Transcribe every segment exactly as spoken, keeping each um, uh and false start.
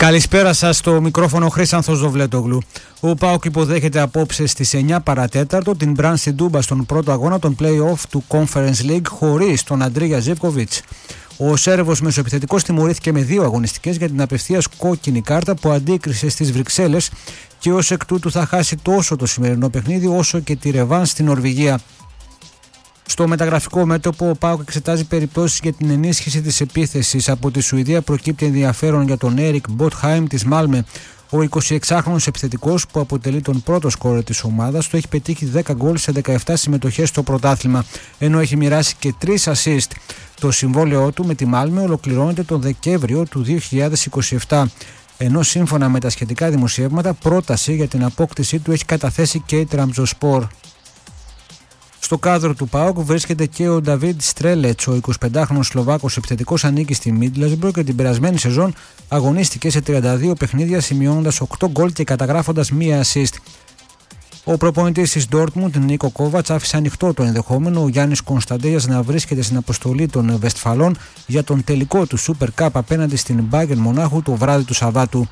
Καλησπέρα σας, στο μικρόφωνο Χρήσανθος Δοβλέτογλου. Ο ΠΑΟΚ υποδέχεται απόψε στις εννιά παρατέταρτο την Μπραν στην Τούμπα στον πρώτο αγώνα των play-off του Conference League χωρίς τον Αντρίγια Ζίβκοβιτς. Ο Σέρβος μεσοεπιθετικός τιμωρήθηκε με δύο αγωνιστικές για την απευθείας κόκκινη κάρτα που αντίκρισε στις Βρυξέλλες και ως εκ τούτου θα χάσει τόσο το σημερινό παιχνίδι όσο και τη ρεβάν στην Νορβηγία. Στο μεταγραφικό μέτωπο, ο ΠΑΟΚ εξετάζει περιπτώσεις για την ενίσχυση της επίθεσης. Από τη Σουηδία προκύπτει ενδιαφέρον για τον Έρικ Μπότχαιμ της Μάλμε. Ο εικοσιεξάχρονος επιθετικός, που αποτελεί τον πρώτο σκόρερ της ομάδας, το έχει πετύχει δέκα γκολ σε δεκαεπτά συμμετοχές στο πρωτάθλημα, ενώ έχει μοιράσει και τρία assist. Το συμβόλαιό του με τη Μάλμε ολοκληρώνεται τον Δεκέμβριο του δύο χιλιάδες είκοσι επτά. Ενώ σύμφωνα με τα σχετικά δημοσιεύματα, πρόταση για την απόκτησή του έχει καταθέσει και η Τραμζοσπόρ. Στο κάδρο του ΠΑΟΚ βρίσκεται και ο Νταβίντ Στρέλετς. Ο εικοσιπεντάχρονος Σλοβάκος επιθετικός ανήκει στη Μίτλεσμπρο και την περασμένη σεζόν αγωνίστηκε σε τριάντα δύο παιχνίδια, σημειώνοντας οκτώ γκολ και καταγράφοντας μία assist. Ο προπονητής της Ντόρτμουντ, Νίκο Κόβατς, άφησε ανοιχτό το ενδεχόμενο ο Γιάννης Κωνσταντέας να βρίσκεται στην αποστολή των Βεστφαλών για τον τελικό του Super Cup απέναντι στην Μπάγερν Μονάχου το βράδυ του Σαββάτου.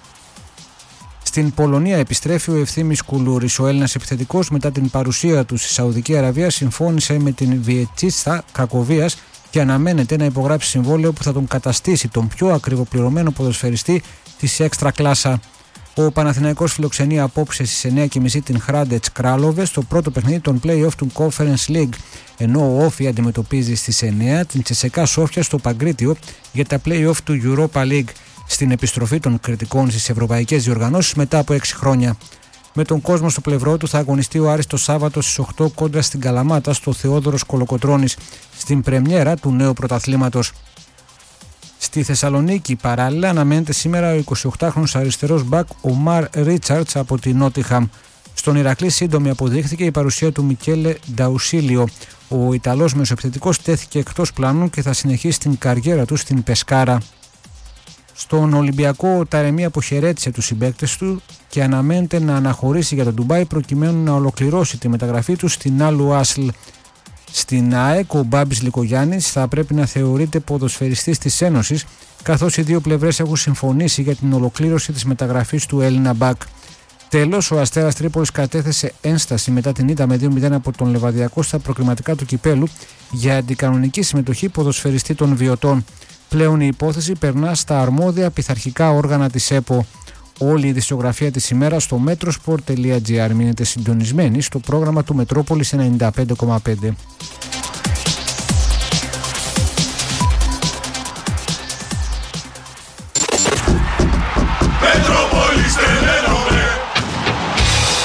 Στην Πολωνία επιστρέφει ο Ευθύμης Κουλούρης. Ο Έλληνας επιθετικός, μετά την παρουσία του στη Σαουδική Αραβία, συμφώνησε με την Βιετσίστα Κρακοβίας και αναμένεται να υπογράψει συμβόλαιο που θα τον καταστήσει τον πιο ακριβοπληρωμένο ποδοσφαιριστή της έξτρα κλάσα. Ο Παναθηναϊκός φιλοξενεί απόψε στις εννιά και μισή την Hrádec Králové στο πρώτο παιχνίδι των play-off του Conference League, ενώ ο Όφι αντιμετωπίζει στις εννιά την Τσεσεκά Σόφια στο Παγκρίτιο για τα play-off του Europa League, στην επιστροφή των κριτικών στις ευρωπαϊκές διοργανώσεις μετά από έξι χρόνια. Με τον κόσμο στο πλευρό του θα αγωνιστεί ο Άρης το Σάββατο στις οκτώ κόντρα στην Καλαμάτα στο Θεόδωρος Κολοκοτρώνης, στην πρεμιέρα του νέου πρωταθλήματος. Στη Θεσσαλονίκη παράλληλα αναμένεται σήμερα ο εικοσιοκτάχρονος αριστερός μπακ Ομάρ Ρίτσαρτς από τη Νότιχαμ. Στον Ηρακλή σύντομη αποδείχθηκε η παρουσία του Μικέλε Νταουσίλιο. Ο Ιταλός μεσοεπιθετικός τέθηκε εκτός πλάνου και θα συνεχίσει την καριέρα του στην Πεσκάρα. Στον Ολυμπιακό, ο Ταρεμί αποχαιρέτησε τους συμπαίκτες του και αναμένεται να αναχωρήσει για το Ντουμπάι προκειμένου να ολοκληρώσει τη μεταγραφή του στην Άλου Άσλ. Στην ΑΕΚ, ο Μπάμπης Λικογιάννης θα πρέπει να θεωρείται ποδοσφαιριστής της Ένωσης, καθώς οι δύο πλευρές έχουν συμφωνήσει για την ολοκλήρωση της μεταγραφής του Έλληνα μπακ. Τέλος, ο Αστέρας Τρίπολης κατέθεσε ένσταση μετά την ήττα με δύο μηδέν από τον Λεβαδιακό στα προκριματικά του κυπέλου για αντικανονική συμμετοχή ποδοσφαιριστή των Βιωτών. Πλέον η υπόθεση περνά στα αρμόδια πειθαρχικά όργανα της ΕΠΟ. Όλη η ειδησιογραφία της ημέρας στο metrosport τελεία gr. Μείνετε συντονισμένοι στο πρόγραμμα του Μετρόπολης ενενήντα πέντε κόμμα πέντε.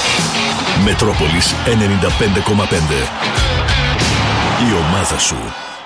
Μετρόπολης ενενήντα πέντε κόμμα πέντε. Η ομάδα σου.